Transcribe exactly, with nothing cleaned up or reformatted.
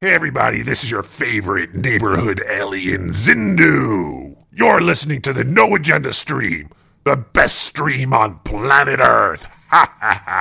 Hey everybody, this is your favorite neighborhood alien, Zindu. You're listening to the No Agenda stream, the best stream on planet Earth. Ha ha ha.